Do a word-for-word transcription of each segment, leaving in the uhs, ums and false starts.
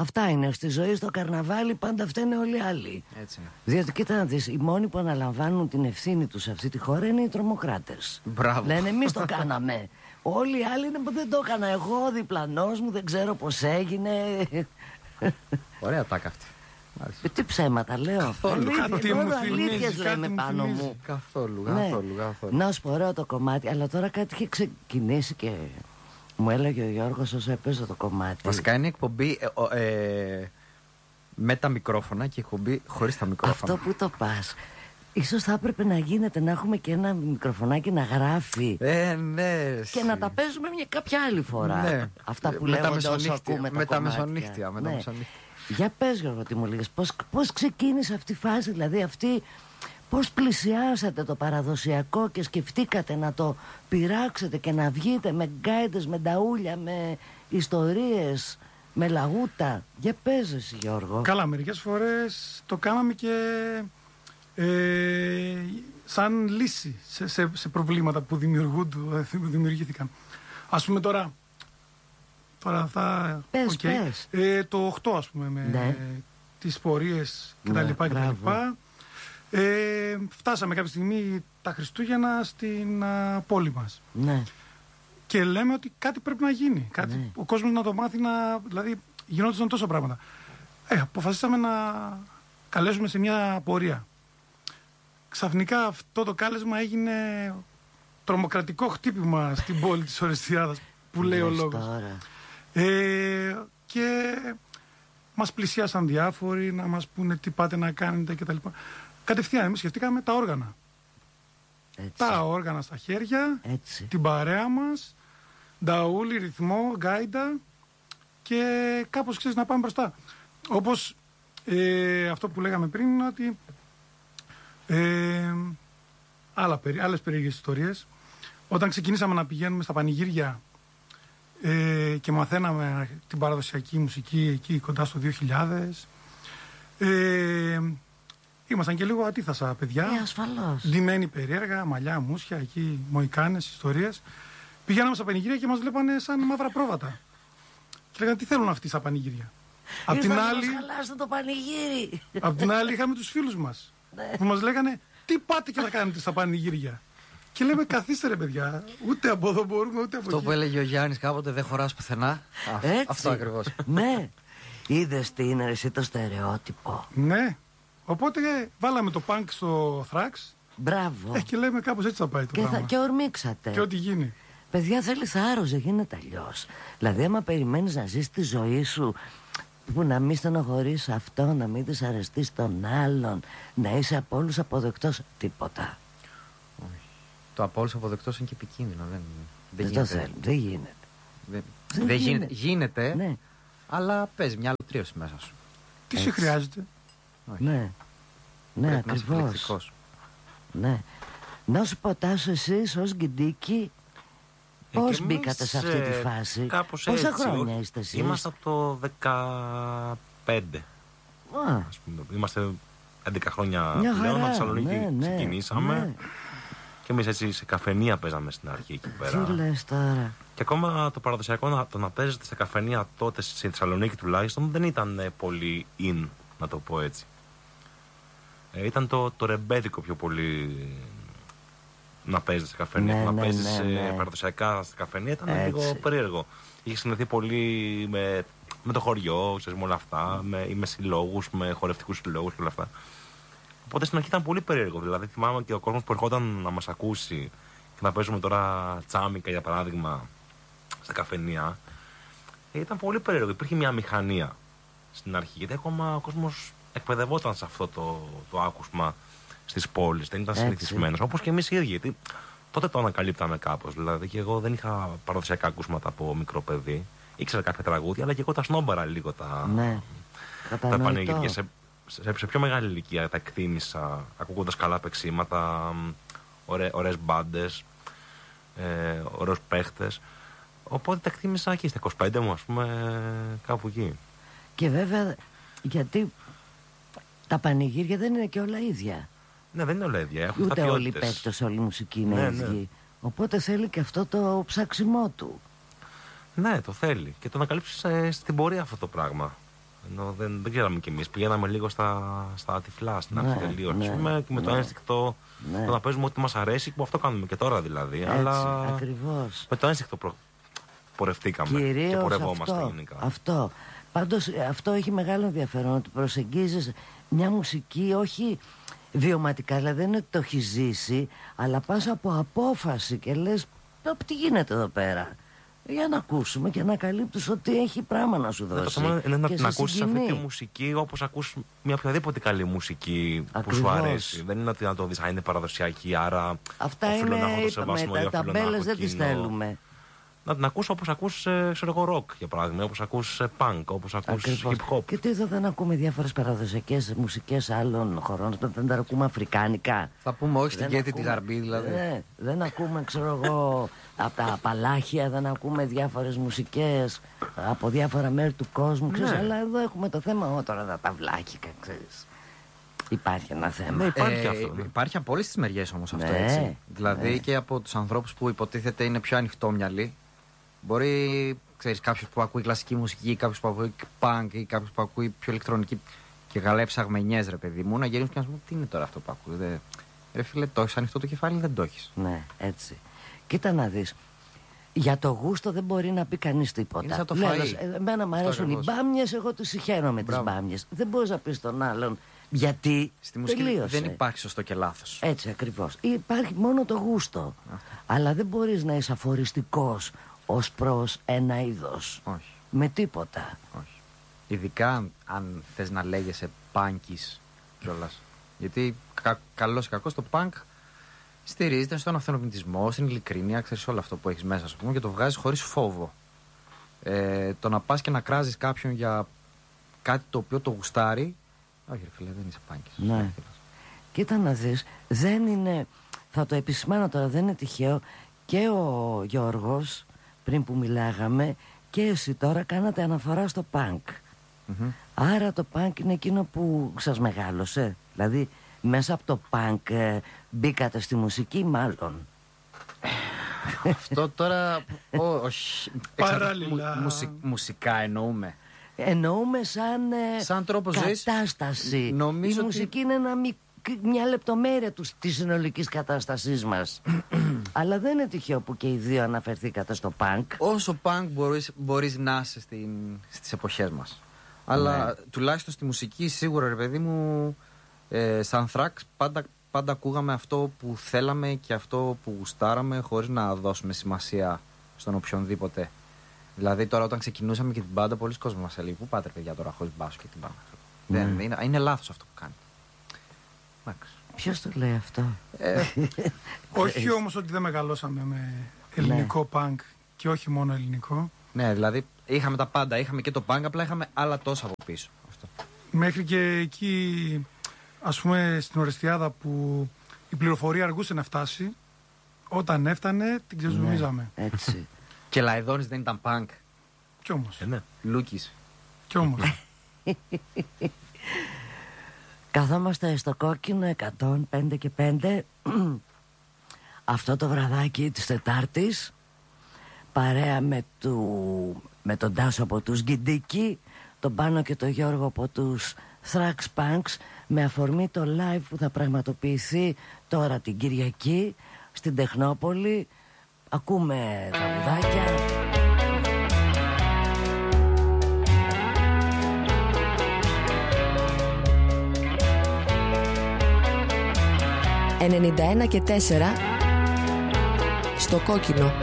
Αυτά είναι. Στη ζωή, στο καρναβάλι, πάντα φταίνε όλοι οι άλλοι. Έτσι είναι. Διότι κοίτα να δεις, οι μόνοι που αναλαμβάνουν την ευθύνη τους σε αυτή τη χώρα είναι οι τρομοκράτες. Μπράβο. Λένε εμείς το κάναμε. Όλοι οι άλλοι είναι που δεν το έκανα. Εγώ, ο διπλανός μου, δεν ξέρω πώς έγινε. Ωραία τάκα αυτή. Ε, τι ψέματα λέω. Καθόλου. Αλήθεια, μόνο αλήθειες λέμε πάνω μου. Καθόλου, Ναι. καθόλου, καθόλου. Να σου πω ωραίο το κομμάτι, αλλά τώρα κάτι είχε ξεκινήσει και μου έλεγε ο Γιώργος όσο έπαιζε το κομμάτι. Βασικά είναι εκπομπή ε, ο, ε, με τα μικρόφωνα και εκπομπή χωρίς τα μικρόφωνα. Αυτό που το πας. Ίσως θα έπρεπε να γίνεται να έχουμε και ένα μικροφωνάκι να γράφει. Ε, ναι. Και να τα παίζουμε μια κάποια άλλη φορά. Ναι. Αυτά που με τα λέγονται όσο ακούμε τα με τα κομμάτια. μεσονύχτια, με τα Ναι. μεσονύχτια. Για πες Γιώργο τι μου λέγες, πώς, πώς ξεκίνησε αυτή η φάση, δηλαδή αυτή, πώς πλησιάσατε το παραδοσιακό και σκεφτήκατε να το πειράξετε και να βγείτε με γκάιντες, με νταούλια, με ιστορίες, με λαγούτα. Για πες εσύ Γιώργο. Καλά, μερικές φορές το κάναμε και ε, σαν λύση σε, σε, σε προβλήματα που δημιουργήθηκαν. Ας πούμε τώρα, τώρα θα... Πες, okay. πες. Ε, το οκτώ ας πούμε με Ναι. τις πορείες κτλ. Ναι, κτλ. μπράβο. Ε, φτάσαμε κάποια στιγμή τα Χριστούγεννα στην α, πόλη μας. Ναι. Και λέμε ότι κάτι πρέπει να γίνει. Κάτι, Ναι. ο κόσμος να το μάθει να... Δηλαδή γινόντουσαν τόσα πράγματα. Ε, αποφασίσαμε να καλέσουμε σε μια πορεία. Ξαφνικά αυτό το κάλεσμα έγινε τρομοκρατικό χτύπημα στην πόλη της Ορεστιάδας που λέει ο Λες λόγος. τώρα. Ε, και μας πλησιάσαν διάφοροι να μας πούνε τι πάτε να κάνετε κτλ. Κατευθείαν εμείς σκεφτήκαμε τα όργανα. Έτσι. Τα όργανα στα χέρια, Έτσι. την παρέα μας, νταούλι, ρυθμό, γκάιντα και κάπως ξέρεις να πάμε μπροστά. Όπως ε, αυτό που λέγαμε πριν είναι ότι ε, άλλα, άλλες περίεργες ιστορίες. Όταν ξεκινήσαμε να πηγαίνουμε στα πανηγύρια ε, και μαθαίναμε την παραδοσιακή μουσική εκεί κοντά στο δύο χιλιάδες, ε, ήμασταν και λίγο ατίθασα παιδιά. Ε, ασφαλώς. Ντυμένοι περίεργα, μαλλιά, μουσια, εκεί μοϊκάνες, ιστορίες. Πηγαίναμε στα πανηγύρια και μας βλέπανε σαν μαύρα πρόβατα. Και λέγανε τι θέλουν αυτοί στα πανηγύρια. Απ' την Ήρθατε να άλλη, μας χαλάσετε το πανηγύρι. απ' την άλλη είχαμε τους φίλους μας Ναι. που μας λέγανε τι πάτε και θα κάνετε στα πανηγύρια. Και λέμε καθίστε ρε παιδιά, ούτε από εδώ μπορούμε ούτε από Αυτό εκεί. που έλεγε ο Γιάννης κάποτε δεν χωράς πουθενά. Α, Έτσι. Αυτό ακριβώς. Ναι. Είδες τι είναι εσύ το στερεότυπο. Ναι. Οπότε ε, βάλαμε το πανκ στο θράξ Μπράβο. ε, και λέμε κάπως έτσι θα πάει το Και, θα, πράγμα. και ορμήξατε. Και ό,τι γίνει. Παιδιά θέλει θάρρος, δεν γίνεται αλλιώς. Δηλαδή άμα περιμένεις να ζεις τη ζωή σου που να μην στενοχωρείς αυτό, να μην δυσαρεστείς τον άλλον, να είσαι από όλους αποδεκτός, τίποτα. Το από όλους αποδεκτός είναι και επικίνδυνο. Δεν, δεν, Δεν το γίνεται. θέλουν, δεν γίνεται. Δεν, Δεν δεν γίνεται. γίνεται. Γίνεται, Ναι, αλλά παίζει μια αλωτρίωση μέσα σου. Τι σε Έτσι. χρειάζεται. Όχι. ναι. Ναι, Πρέπει να είσαι ακριβώς. επιλεκτικός. Ναι. Να σου πω Τάσο, εσείς ως Γκιντίκη Ε, πώς και εμείς, μπήκατε σε αυτή τη ε, φάση? κάπως Πόσα έτσι, χρόνια όχι. είστε εσείς? Είμαστε από το δεκαπέντε. Α, Ας πούμε. Είμαστε έντεκα χρόνια μια πλέον. Από χαρά. Θεσσαλονίκη Ναι, ναι, ξεκινήσαμε. ναι. Και εμείς έτσι σε καφενεία παίζαμε στην αρχή εκεί πέρα. Τι λες τώρα? Και ακόμα το παραδοσιακό να, το να παίζετε σε καφενεία τότε στη Θεσσαλονίκη τουλάχιστον δεν ήταν ε, πολύ in, να το πω έτσι. Ε, ήταν το, το ρεμπέτικο πιο πολύ να παίζεις σε καφενεία. Ναι, να ναι, παίζεις ναι, ναι. ε, παραδοσιακά στα καφενεία ήταν Έτσι. λίγο περίεργο. Είχε συνδεθεί πολύ με, με το χωριό, ξέρεις, με όλα αυτά, με, με συλλόγους, με χορευτικούς συλλόγους και όλα αυτά. Οπότε στην αρχή ήταν πολύ περίεργο. Δηλαδή θυμάμαι και ο κόσμος που ερχόταν να μας ακούσει και να παίζουμε τώρα τσάμικα για παράδειγμα στα καφενεία. Ε, ήταν πολύ περίεργο. Υπήρχε μια μηχανία στην αρχή γιατί ακόμα ο κόσμος εκπαιδευόταν σε αυτό το, το άκουσμα στις πόλεις. Δεν ήταν Έτσι. συνηθισμένος. Όπως και εμείς οι ίδιοι. Γιατί τότε το ανακαλύπταμε κάπως. Δηλαδή και εγώ δεν είχα παραδοσιακά ακούσματα από μικρό παιδί. Ήξερα κάποια τραγούδια, αλλά και εγώ τα σνόμπαρα λίγο τα, Ναι, τα κατανοητό. πανηγύρια. Σε, σε, σε πιο μεγάλη ηλικία τα εκτίμησα ακούγοντας καλά παίξήματα, ωραί, ωραίες μπάντες, ε, ωραίους παίχτες. Οπότε τα εκτίμησα εκεί στα είκοσι πέντε μου, ας πούμε, κάπου εκεί. Και βέβαια, γιατί τα πανηγύρια δεν είναι και όλα ίδια. Ναι, δεν είναι όλα ίδια. Έχουν Ούτε τα όλοι οι ποιότητες. παίκτες, όλη η μουσική είναι Ναι, ίδιοι. ναι. Οπότε θέλει και αυτό το ψάξιμό του. Ναι, το θέλει. Και το ανακαλύψεις ε, στην πορεία αυτό το πράγμα. Ενώ δεν, δεν ξέραμε κι εμείς. Πηγαίναμε λίγο στα, στα τυφλά στην αρχή Ναι, τελείως. ναι, ας πούμε, και με το ναι. ένστικτο Ναι. το να παίζουμε ό,τι μας αρέσει, που αυτό κάνουμε και τώρα δηλαδή. Έτσι, αλλά ακριβώς. με το ένστικτο προ... πορευτήκαμε και Κυρίως πορευόμαστε αυτό, γενικά. αυτό. Πάντως αυτό έχει μεγάλο ενδιαφέρον, ότι προσεγγίζεις μια μουσική όχι βιωματικά, δηλαδή δεν είναι ότι το έχει ζήσει, αλλά πας από απόφαση και λες τι γίνεται εδώ πέρα, για να ακούσουμε και να καλύπτεις ότι έχει πράγμα να σου δώσει. Το θέμα είναι να και την σε ακούσεις αυτή τη συγκινεί. μουσική όπως ακούς μια οποιαδήποτε καλή μουσική που σου Ακριβώς. αρέσει. Δεν είναι ότι να το δεις, α, είναι παραδοσιακή, άρα Αυτά οφείλω είναι, να έχω το είπαμε, σεβασμό ή τα οφείλω να έχω ταμπέλες δεν τις εκείνο. θέλουμε. Να την ακούς όπως ακούς, ε, ξέρω εγώ, rock για παράδειγμα, όπως ακούς ε, punk, όπως ακούς Ακριβώς. hip hop. Και τι εδώ δεν ακούμε διάφορες παραδοσιακές μουσικές άλλων χωρών, δεν τα ακούμε αφρικάνικα. Θα πούμε όχι στην Δεν Κέτη τη ακούμε- Γαρμπή δηλαδή. Ναι, δεν ακούμε, ξέρω εγώ, από τα Απαλάχια, δεν ακούμε διάφορες μουσικές από διάφορα μέρη του κόσμου, ξέρεις, Ναι. αλλά εδώ έχουμε το θέμα, ό, τώρα τα ταυλάκικα, ξέρεις. Υπάρχει ένα θέμα. Ναι, υπάρχει Ε, αυτό. Ναι. Υπάρχει από όλες τις μεριές όμως αυτό, Ναι, έτσι. Δηλαδή ναι. και από τους ανθρώπους που υποτίθεται είναι πιο ανοιχτόμυαλοι. Μπορεί, ξέρεις, κάποιος που ακούει κλασική μουσική, κάποιος που ακούει punk ή κάποιος που ακούει πιο ηλεκτρονική και γαλέ ψαγμενιές, ρε παιδί μου, να γυρίσουν και να σου πούν τι είναι τώρα αυτό που ακούς. Δε... Ρε φίλε, το έχεις ανοιχτό το κεφάλι, δεν το έχεις. Ναι, έτσι. Κοίτα να δεις. Για το γούστο δεν μπορεί να πει κανείς τίποτα. Είναι σαν το Λέει, φαΐ. «Ε, Εμένα μου Αυτό αρέσουν οι ακριβώς. μπάμιες, εγώ τους συχαίνω με τις Μπράβο. μπάμιες. Δεν μπορείς να πεις τον άλλον γιατί Στη μουσική τελείωσε. δεν υπάρχει σωστό και λάθος. Έτσι ακριβώς. Υπάρχει μόνο το γούστο. Αλλά δεν μπορείς να είσαι αφοριστικός ως προς ένα είδος. Όχι, Με τίποτα. όχι. Ειδικά αν, αν θες να λέγεσαι πάνκης κιόλας. Γιατί κα, καλός ή κακός το πανκ στηρίζεται στον αυθενοποιητισμό, στην ειλικρίνεια, ξέρεις όλο αυτό που έχεις μέσα σου πούμε, και το βγάζεις χωρίς φόβο. Ε, το να πας και να κράζεις κάποιον για κάτι το οποίο το γουστάρει, όχι ρε φίλε, δεν είσαι πάνκης. Ναι. Κοίτα να δεις, δεν είναι, θα το επισημάνω τώρα, δεν είναι τυχαίο, και ο Γιώργος πριν που μιλάγαμε και εσύ τώρα κάνατε αναφορά στο πανκ. Μμμ. Άρα το πανκ είναι εκείνο που σας μεγάλωσε. Δηλαδή μέσα από το πανκ ε, μπήκατε στη μουσική μάλλον. Αυτό τώρα. Ό, όχι. Παράλληλα. Μου- μουσι- μουσικά εννοούμε. Εννοούμε σαν, ε, Σαν τρόπο ζωής. κατάσταση. Νομίζω Η ότι- μουσική είναι ένα μικ- μια λεπτομέρεια του, της συνολικής κατάστασής μας. Αλλά δεν είναι τυχαίο που και οι δύο αναφερθήκατε στο πανκ. Όσο punk μπορείς, μπορείς να είσαι στην, στις εποχές μας. Αλλά Ναι. τουλάχιστον στη μουσική σίγουρα ρε παιδί μου ε, σαν θράξ πάντα, πάντα ακούγαμε αυτό που θέλαμε και αυτό που γουστάραμε χωρίς να δώσουμε σημασία στον οποιονδήποτε. Δηλαδή τώρα όταν ξεκινούσαμε και την μπάντα πολλοί κόσμοι μας έλεγε πού πάτε παιδιά τώρα χωρίς μπάσο και την μπάντα. Ναι. Δεν, είναι, είναι λάθος αυτό που κάνετε. Εντάξει. Ποιος το λέει αυτό? Ε, Όχι όμως ότι δεν μεγαλώσαμε με ελληνικό πανκ και όχι μόνο ελληνικό. ναι, δηλαδή είχαμε τα πάντα. Είχαμε και το punk, απλά είχαμε άλλα τόσα από πίσω. Αυτό. Μέχρι και εκεί, ας πούμε, στην Ορεστιάδα που η πληροφορία αργούσε να φτάσει, όταν έφτανε την ξεζουμίζαμε. Ναι, έτσι. Και Λαϊδόνης δεν ήταν punk. Κι όμως, Ε, ναι. Λούκης. κι όμως. Καθόμαστε στο κόκκινο εκατόν πέντε και πέντε αυτό το βραδάκι της Τετάρτης, παρέα με, του, με τον Τάσο από τους Γκιντίκι, τον Πάνο και τον Γιώργο από τους Thrax Punks, με αφορμή το live που θα πραγματοποιηθεί τώρα την Κυριακή στην Τεχνόπολη. Ακούμε τραγουδάκια. ενενήντα ένα και τέσσερα στο κόκκινο.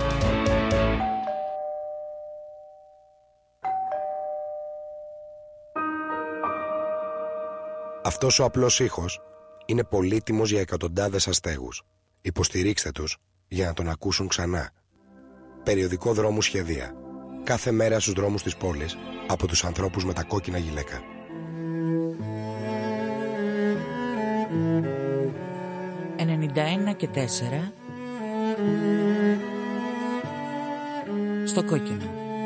Αυτός ο απλός ήχος είναι πολύτιμος για εκατοντάδες αστέγους. Υποστηρίξτε τους για να τον ακούσουν ξανά. Περιοδικό δρόμου σχεδία. Κάθε μέρα στους δρόμους της πόλης από τους ανθρώπους με τα κόκκινα γυλαίκα. ενενήντα ένα και τέσσερα στο κόκκινο.